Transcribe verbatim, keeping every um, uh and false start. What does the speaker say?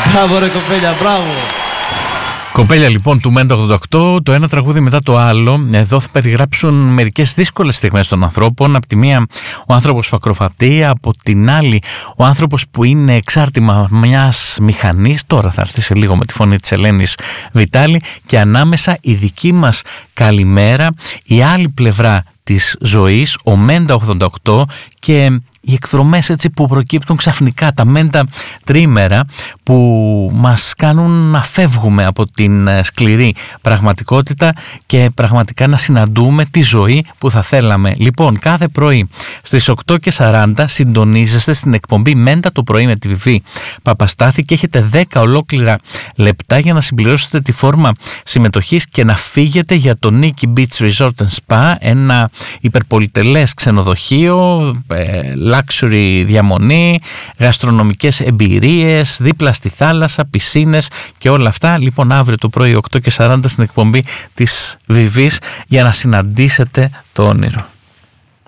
Μπράβο ρε κοπέλια, μπράβο. Κοπέλια λοιπόν του Μέντα ογδόντα οκτώ, το ένα τραγούδι μετά το άλλο. Εδώ θα περιγράψουν μερικές δύσκολες στιγμές των ανθρώπων. Από τη μία ο άνθρωπος που ακροφατεί, από την άλλη ο άνθρωπος που είναι εξάρτημα μιας μηχανής. Τώρα θα έρθει σε λίγο με τη φωνή της Ελένης Βιτάλη. Και ανάμεσα η δική μας καλημέρα, η άλλη πλευρά της ζωής, ο Μέντα ογδόντα οκτώ και οι εκδρομές έτσι που προκύπτουν ξαφνικά, τα μέντα τρίμερα που μας κάνουν να φεύγουμε από την σκληρή πραγματικότητα και πραγματικά να συναντούμε τη ζωή που θα θέλαμε. Λοιπόν, κάθε πρωί στις οκτώ και σαράντα συντονίζεστε στην εκπομπή Μέντα το πρωί με τη Βιβί Παπαστάθη και έχετε δέκα ολόκληρα λεπτά για να συμπληρώσετε τη φόρμα συμμετοχής και να φύγετε για το Nikki Beach Resort and Spa, ένα υπερπολιτελές ξενοδοχείο, luxury διαμονή, γαστρονομικές εμπειρίες, δίπλα στη θάλασσα, πισίνες και όλα αυτά. Λοιπόν, αύριο το πρωί οκτώ και σαράντα στην εκπομπή της Βιβής για να συναντήσετε το όνειρο.